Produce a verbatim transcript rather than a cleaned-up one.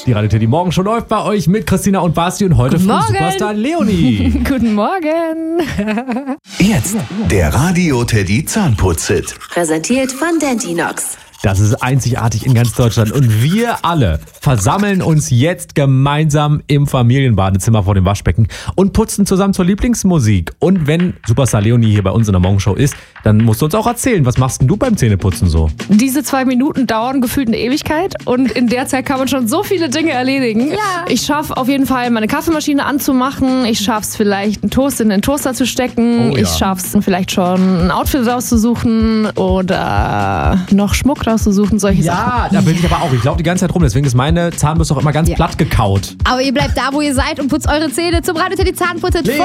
Die Radio Teddy Morgen schon läuft bei euch mit Christina und Basti und heute Guten früh Morgen. Superstar Leonie. Guten Morgen. Jetzt der Radio Teddy Zahnputz-Hit. Präsentiert von Dentinox. Das ist einzigartig in ganz Deutschland und wir alle versammeln uns jetzt gemeinsam im Familienbadezimmer vor dem Waschbecken und putzen zusammen zur Lieblingsmusik. Und wenn Superstar Leonie hier bei uns in der Morgenshow ist, dann musst du uns auch erzählen, was machst denn du beim Zähneputzen so? Diese zwei Minuten dauern gefühlt eine Ewigkeit und in der Zeit kann man schon so viele Dinge erledigen. Ja. Ich schaffe auf jeden Fall, meine Kaffeemaschine anzumachen. Ich schaffe es vielleicht, einen Toast in den Toaster zu stecken. Oh ja. Ich schaffe es vielleicht schon, ein Outfit rauszusuchen oder noch Schmuck rauszusuchen, solche Sachen. Ja, da bin ich aber auch. Ich laufe die ganze Zeit rum, deswegen ist meine Zahnbürste auch immer ganz Ja. platt gekaut. Aber ihr bleibt da, wo ihr seid und putzt eure Zähne zum Radio Teddy Zahnputz-Hit Leo.